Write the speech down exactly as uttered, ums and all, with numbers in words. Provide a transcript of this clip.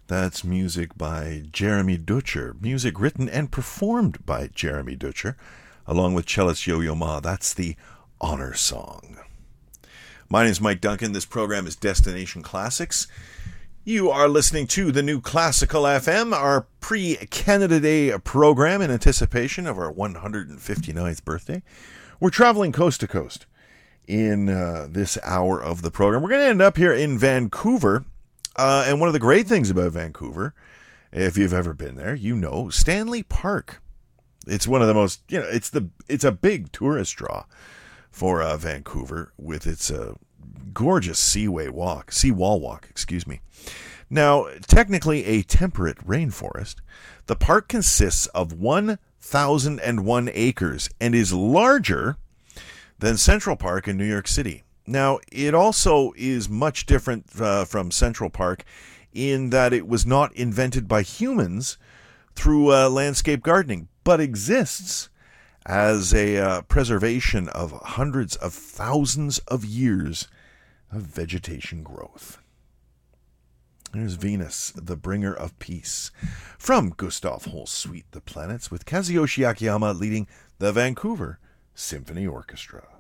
That's music by Jeremy Dutcher. Music written and performed by Jeremy Dutcher, along with cellist Yo-Yo Ma. That's the Honor Song. My name is Mike Duncan. This program is Destination Classics. You are listening to the New Classical F M, our pre-Canada Day program in anticipation of our one hundred fifty-ninth birthday. We're traveling coast to coast in uh, this hour of the program. We're going to end up here in Vancouver. Uh, and one of the great things about Vancouver, if you've ever been there, you know Stanley Park. It's one of the most, you know, it's the it's a big tourist draw for uh, Vancouver with its uh, gorgeous seaway walk, seawall walk, excuse me. Now, technically a temperate rainforest, the park consists of one thousand one acres and is larger than Central Park in New York City. Now, it also is much different uh, from Central Park in that it was not invented by humans through uh, landscape gardening, but exists as a uh, preservation of hundreds of thousands of years of vegetation growth. There's Venus, the Bringer of Peace, from Gustav Holst's Suite The Planets, with Kazuyoshi Akiyama leading the Vancouver Symphony Orchestra.